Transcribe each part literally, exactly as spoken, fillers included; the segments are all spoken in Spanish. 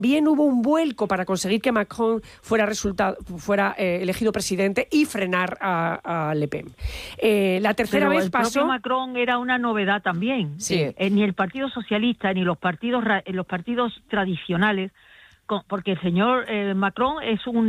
bien hubo un vuelco para conseguir que Macron fuera, resultado, fuera eh, elegido presidente y frenar a, a Le Pen. Eh, la tercera Pero vez el pasó... propio Macron era una novedad también. Sí. Eh, ni el Partido Socialista ni los partidos, los partidos tradicionales, porque el señor eh, Macron es un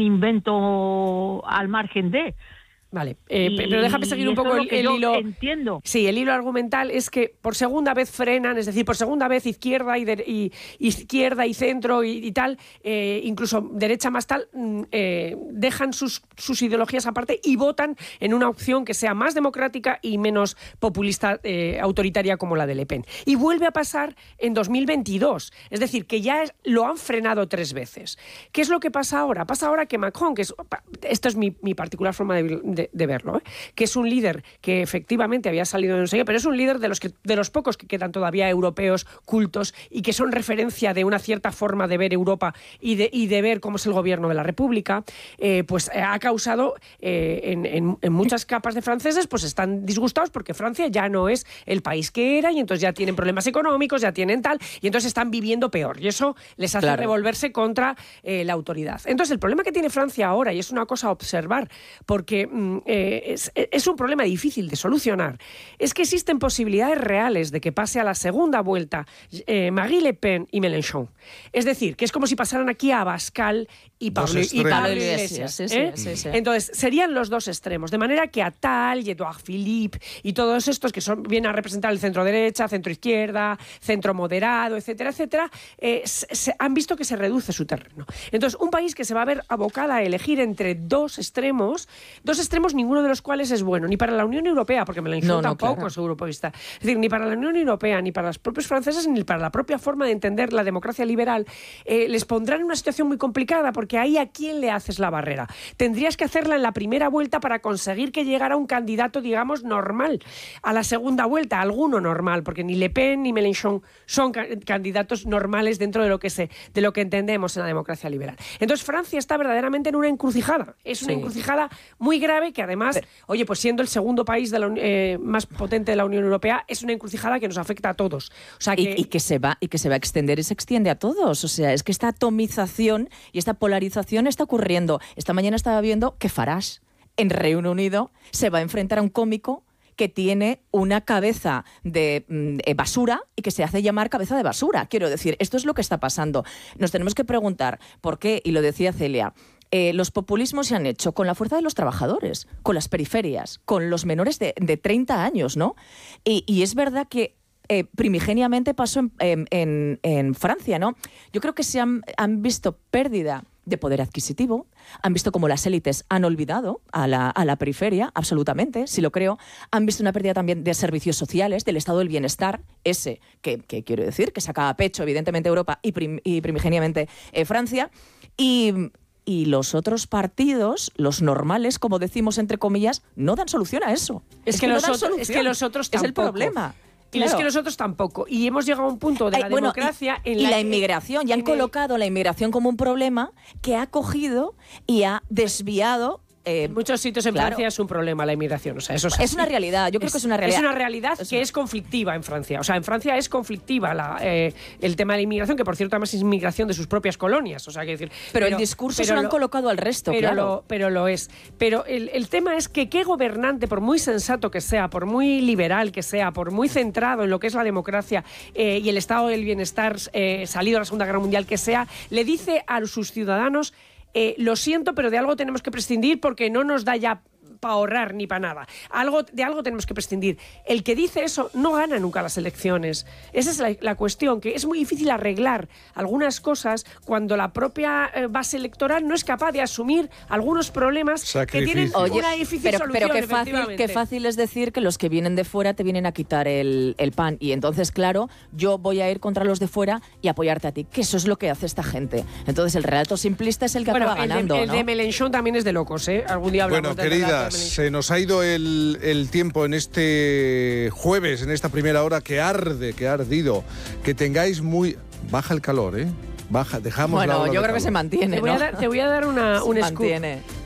invento al margen de... Vale, eh, y, pero déjame seguir un poco el, el hilo. Entiendo. Sí, el hilo argumental es que por segunda vez frenan, es decir, por segunda vez izquierda y, de, y, y izquierda y centro y, y tal, eh, incluso derecha más tal, eh, dejan sus, sus ideologías aparte y votan en una opción que sea más democrática y menos populista, eh, autoritaria como la de Le Pen. Y vuelve a pasar en dos mil veintidós, es decir, que ya es, lo han frenado tres veces. ¿Qué es lo que pasa ahora? Pasa ahora que Macron, que es, esto es mi, mi particular forma de, de De, de verlo, ¿eh? que es un líder que efectivamente había salido de no sé qué, pero es un líder de los, que, de los pocos que quedan todavía europeos cultos y que son referencia de una cierta forma de ver Europa y de, y de ver cómo es el gobierno de la República, eh, pues eh, ha causado eh, en, en, en muchas capas de franceses, pues están disgustados porque Francia ya no es el país que era y entonces ya tienen problemas económicos, ya tienen tal, y entonces están viviendo peor y eso les hace claro. revolverse contra eh, la autoridad. Entonces el problema que tiene Francia ahora, y es una cosa a observar, porque Eh, es, es un problema difícil de solucionar, es que existen posibilidades reales de que pase a la segunda vuelta eh, Marine Le Pen y Mélenchon. Es decir, que es como si pasaran aquí a Abascal y Pablo, y Pablo Iglesias. Sí, sí, ¿eh? sí, sí. Entonces, serían los dos extremos, de manera que Attal y Edouard Philippe y todos estos que son, vienen a representar el centro-derecha, centro-izquierda, centro-moderado, etcétera, etcétera, eh, se, se, han visto que se reduce su terreno. Entonces, un país que se va a ver abocada a elegir entre dos extremos, dos extremos ninguno de los cuales es bueno, ni para la Unión Europea, porque Mélenchon no, no, tampoco claro. es europeísta. Es decir, ni para la Unión Europea, ni para los propios franceses, ni para la propia forma de entender la democracia liberal, eh, les pondrán en una situación muy complicada, porque ahí a quién le haces la barrera. Tendrías que hacerla en la primera vuelta para conseguir que llegara un candidato, digamos, normal. A la segunda vuelta, alguno normal, porque ni Le Pen ni Mélenchon son ca- candidatos normales dentro de lo que se, de lo que entendemos en la democracia liberal. Entonces, Francia está verdaderamente en una encrucijada. Es una sí. encrucijada muy grave que además, Pero, oye, pues siendo el segundo país de la, eh, más potente de la Unión Europea, es una encrucijada que nos afecta a todos. O sea que... Y, y, que se va, y que se va a extender y se extiende a todos. O sea, es que esta atomización y esta polarización está ocurriendo. Esta mañana estaba viendo que Farage, en Reino Unido, se va a enfrentar a un cómico que tiene una cabeza de mm, basura y que se hace llamar cabeza de basura. Quiero decir, esto es lo que está pasando. Nos tenemos que preguntar por qué, y lo decía Celia, Eh, los populismos se han hecho con la fuerza de los trabajadores, con las periferias, con los menores de, de treinta años, ¿no? Y, y es verdad que eh, primigeniamente pasó en, en, en, en Francia, ¿no? Yo creo que se han, han visto pérdida de poder adquisitivo, han visto cómo las élites han olvidado a la, a la periferia, absolutamente, sí lo creo, han visto una pérdida también de servicios sociales, del estado del bienestar, ese que, que quiero decir, que saca a pecho evidentemente Europa y, prim, y primigeniamente eh, Francia, y... Y los otros partidos, los normales, como decimos entre comillas, no dan solución a eso. Es, es, que, que, los no otro, es que los otros tampoco. Es el problema. Y claro. es que nosotros tampoco. Y hemos llegado a un punto de la Ay, bueno, democracia... Y, en y la, la inmigración. Y han colocado el... la inmigración como un problema que ha cogido y ha desviado... Eh, en muchos sitios en claro. Francia es un problema la inmigración, o sea, eso es, es una realidad, yo creo es, que es una realidad. Es una realidad es que una... es conflictiva en Francia, o sea, en Francia es conflictiva la, eh, el tema de la inmigración, que por cierto además es inmigración de sus propias colonias, o sea, que decir... Pero, pero el discurso pero se lo han colocado al resto, pero claro. Lo, pero lo es. Pero el, el tema es que qué gobernante, por muy sensato que sea, por muy liberal que sea, por muy centrado en lo que es la democracia eh, y el estado del bienestar eh, salido de la Segunda Guerra Mundial que sea, le dice a sus ciudadanos: Eh, lo siento, pero de algo tenemos que prescindir porque no nos da ya para ahorrar ni para nada. Algo, de algo tenemos que prescindir. El que dice eso no gana nunca las elecciones. Esa es la, la cuestión, que es muy difícil arreglar algunas cosas cuando la propia eh, base electoral no es capaz de asumir algunos problemas Sacrificio. que tienen Oye, una difícil pero, solución. Pero qué fácil, qué fácil es decir que los que vienen de fuera te vienen a quitar el, el pan. Y entonces, claro, yo voy a ir contra los de fuera y apoyarte a ti. Que eso es lo que hace esta gente. Entonces, el relato simplista es el que bueno, acaba el ganando, de, el ¿no? de Mélenchon también es de locos, ¿eh? Algún día hablamos bueno, del queridas, se nos ha ido el, el tiempo en este jueves, en esta primera hora que arde, que ha ardido. Que tengáis muy... Baja el calor, ¿eh? Baja, dejamos bueno, la ola yo de creo calor. que se mantiene, te voy ¿no? a dar, te voy a dar una, se un mantiene. scoop.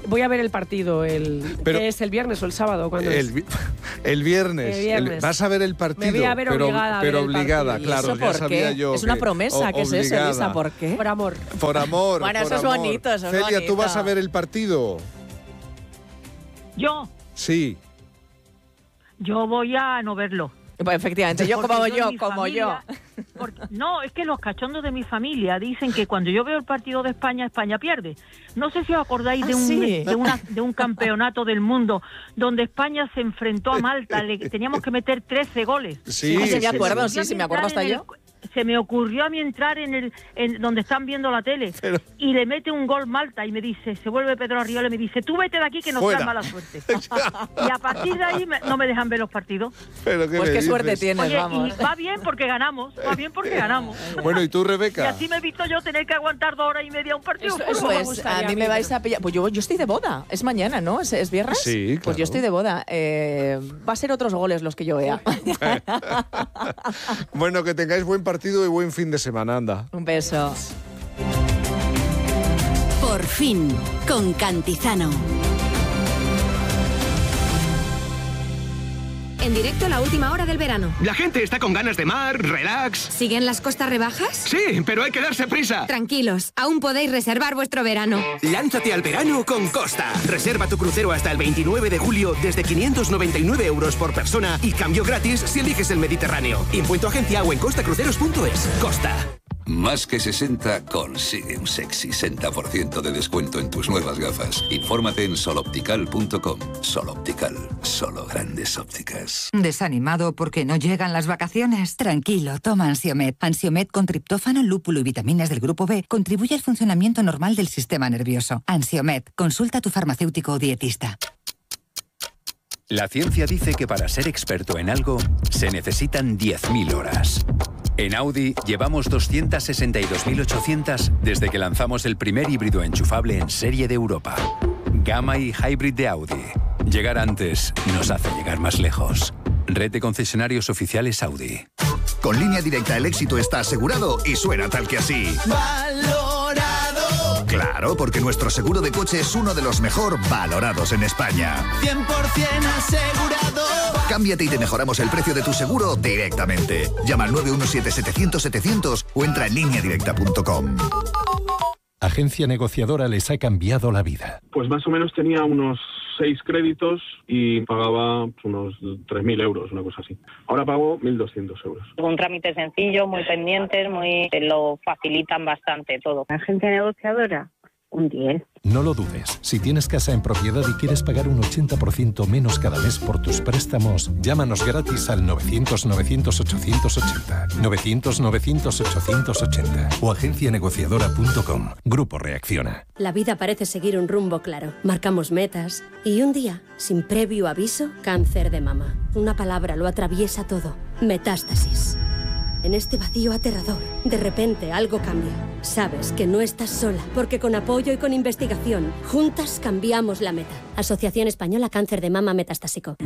voy a ver el partido, el Pero- ¿qué es el viernes o el sábado? ¿Cuándo El, es? vi- el viernes. El viernes. El- vas a ver el partido. Me voy a ver pero, obligada a pero ver el obligada, partido. ¿Y claro. eso ya por sabía qué? yo Es una que- promesa, o- ¿qué es eso, obligada. Elisa? ¿Por qué? Por amor. Por amor. Bueno, por eso es amor. bonito, eso es Celia, ¿tú bonito. vas a ver el partido? Yo, Sí. yo voy a no verlo. Pues efectivamente, yo Porque como en yo, mi como familia- porque- no, es que los cachondos de mi familia dicen que cuando yo veo el partido de España, España pierde. No sé si os acordáis Ah, de, un, sí. de, una, de un campeonato del mundo donde España se enfrentó a Malta, le, teníamos que meter trece goles. Sí, Ah, sí, me sí, acuerdo, sí. sí, sí, me acuerdo hasta En el- yo. Se me ocurrió a mí entrar en el en donde están viendo la tele Pero- y le mete un gol Malta y me dice, se vuelve Pedro Arriola y me dice, tú vete de aquí que nos Fuera. traes mala suerte. Y a partir de ahí me- no me dejan ver los partidos. Pero ¿qué Pues me qué suerte dices? tienes, Oye, vamos. y va bien porque ganamos, va bien porque ganamos. Bueno, ¿y tú, Y Rebeca? así me he visto yo tener que aguantar dos horas y media un partido. Eso- de eso fútbol. me Pues gustaría a mí a me mí, vais pero- a pillar. Pues yo, yo estoy de boda. Es mañana, ¿no? ¿Es, es viernes? Sí, Pues claro. yo estoy de boda. Eh, va a ser otros goles los que yo vea. Bueno, que tengáis buen partido y buen fin de semana, anda. Un beso. Por fin, con Cantizano. En directo la última hora del verano. La gente está con ganas de mar, relax. ¿Siguen las costas rebajas? Sí, pero hay que darse prisa. Tranquilos, aún podéis reservar vuestro verano. Lánzate al verano con Costa. Reserva tu crucero hasta el veintinueve de julio desde quinientos noventa y nueve euros por persona y cambio gratis si eliges el Mediterráneo. Impuesto agencia o en costacruceros punto es. Costa. Más que sesenta consigue un sexy sesenta por ciento de descuento en tus nuevas gafas. Infórmate en soloptical punto com. Sol Optical, solo grandes ópticas. ¿Desanimado porque no llegan las vacaciones? Tranquilo, toma Ansiomet. Ansiomet con triptófano, lúpulo y vitaminas del grupo B contribuye al funcionamiento normal del sistema nervioso. Ansiomet, consulta a tu farmacéutico o dietista. La ciencia dice que para ser experto en algo se necesitan diez mil horas. En Audi llevamos doscientas sesenta y dos mil ochocientas desde que lanzamos el primer híbrido enchufable en serie de Europa. Gamma y Hybrid de Audi. Llegar antes nos hace llegar más lejos. Red de concesionarios oficiales Audi. Con Línea Directa el éxito está asegurado y suena tal que así. ¡Valorado! Claro, porque nuestro seguro de coche es uno de los mejor valorados en España. cien por ciento asegurado. Cámbiate y te mejoramos el precio de tu seguro directamente. Llama al nueve uno siete setecientos setecientos o entra en línea directa punto com. Agencia negociadora les ha cambiado la vida. Pues más o menos tenía unos seis créditos y pagaba unos tres mil euros, una cosa así. Ahora pago mil doscientos euros. Un trámite sencillo, muy pendientes, muy te lo facilitan bastante todo. Agencia negociadora, un diez. No lo dudes. Si tienes casa en propiedad y quieres pagar un ochenta por ciento menos cada mes por tus préstamos, llámanos gratis al novecientos novecientos ochocientos ochenta. novecientos novecientos ochocientos ochenta o agencia negociadora punto com. Grupo Reacciona. La vida parece seguir un rumbo claro. Marcamos metas y un día, sin previo aviso, cáncer de mama. Una palabra lo atraviesa todo. Metástasis. En este vacío aterrador, de repente algo cambia. Sabes que no estás sola, porque con apoyo y con investigación, juntas cambiamos la meta. Asociación Española Cáncer de Mama Metastásico.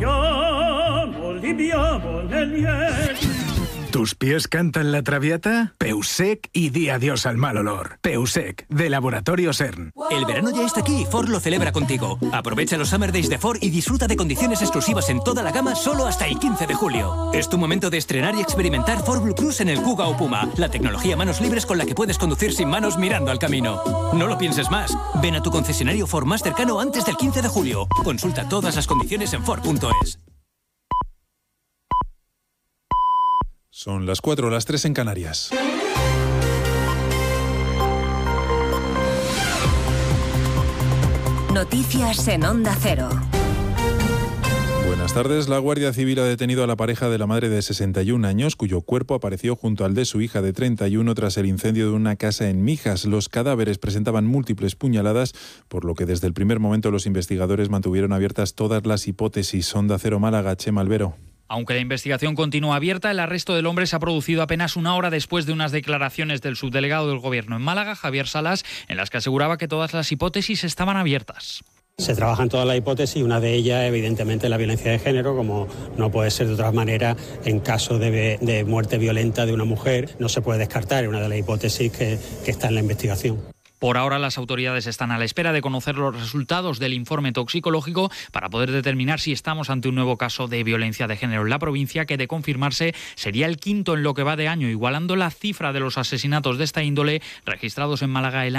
¿Tus pies cantan la traviata? Peusec y di adiós al mal olor. Peusec, de Laboratorio CERN. El verano ya está aquí y Ford lo celebra contigo. Aprovecha los Summer Days de Ford y disfruta de condiciones exclusivas en toda la gama solo hasta el quince de julio. Es tu momento de estrenar y experimentar Ford Blue Cruise en el Kuga o Puma, la tecnología manos libres con la que puedes conducir sin manos mirando al camino. No lo pienses más. Ven a tu concesionario Ford más cercano antes del quince de julio. Consulta todas las condiciones en Ford punto es. Son las cuatro, las tres en Canarias. Noticias en Onda Cero. Buenas tardes. La Guardia Civil ha detenido a la pareja de la madre de sesenta y un años, cuyo cuerpo apareció junto al de su hija de treinta y uno tras el incendio de una casa en Mijas. Los cadáveres presentaban múltiples puñaladas, por lo que desde el primer momento los investigadores mantuvieron abiertas todas las hipótesis. Onda Cero Málaga, Chema Albero. Aunque la investigación continúa abierta, el arresto del hombre se ha producido apenas una hora después de unas declaraciones del subdelegado del Gobierno en Málaga, Javier Salas, en las que aseguraba que todas las hipótesis estaban abiertas. Se trabajan todas las hipótesis, una de ellas evidentemente la violencia de género, como no puede ser de otra manera en caso de, de muerte violenta de una mujer, no se puede descartar, es una de las hipótesis que, que está en la investigación. Por ahora, las autoridades están a la espera de conocer los resultados del informe toxicológico para poder determinar si estamos ante un nuevo caso de violencia de género en la provincia, que de confirmarse sería el quinto en lo que va de año, igualando la cifra de los asesinatos de esta índole registrados en Málaga el